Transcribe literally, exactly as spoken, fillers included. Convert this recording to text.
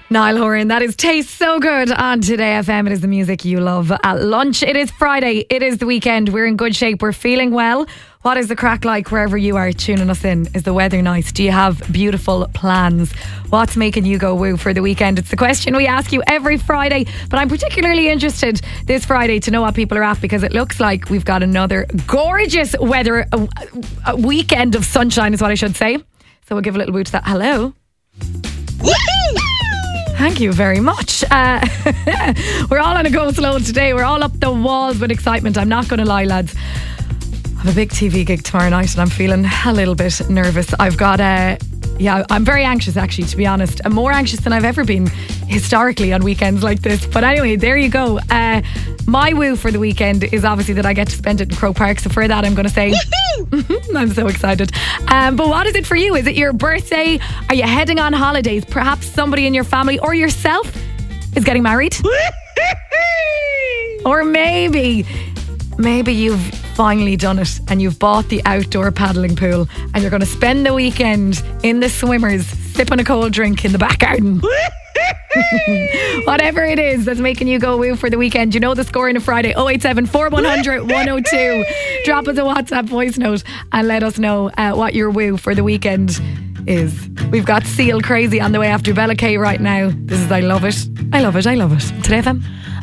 Niall Horan, that is Taste So Good on Today F M. It is the music you love at lunch. It is Friday. It is the weekend. We're in good shape. We're feeling well. What is the crack like wherever you are tuning us in? Is the weather nice? Do you have beautiful plans? What's making you go woo for the weekend? It's the question we ask you every Friday, but I'm particularly interested this Friday to know what people are at, because it looks like we've got another gorgeous weather, a, a weekend of sunshine is what I should say. So we'll give a little boot to that. Hello. Thank you very much. Uh, we're all on a go slow today. We're all up the walls with excitement. I'm not going to lie, lads. I have a big T V gig tomorrow night and I'm feeling a little bit nervous. I've got a... Yeah, I'm very anxious actually, to be honest. I'm more anxious than I've ever been historically on weekends like this. But anyway, there you go. Uh, my woo for the weekend is obviously that I get to spend it in Croke Park. So for that, I'm going to say... I'm so excited. Um, but what is it for you? Is it your birthday? Are you heading on holidays? Perhaps somebody in your family or yourself is getting married? Or maybe... Maybe you've finally done it and you've bought the outdoor paddling pool and you're going to spend the weekend in the swimmers sipping a cold drink in the back garden. Whatever it is that's making you go woo for the weekend, you know the score on a Friday. oh eight seven, four one zero zero, one oh two. Drop us a WhatsApp voice note and let us know uh, what your woo for the weekend is. We've got Seal Crazy on the way after Bella K right now. This is I Love It. I love it. I love it. Today F M.